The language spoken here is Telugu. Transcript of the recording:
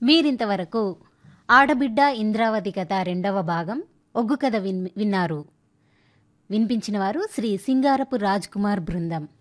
మీరింతవరకు ఆడబిడ్డ ఇంద్రావతి కథ రెండవ భాగం ఒగ్గు కథ విన్నారు. వినిపించిన వారు శ్రీ సింగారపు రాజ్ కుమార్ బృందం.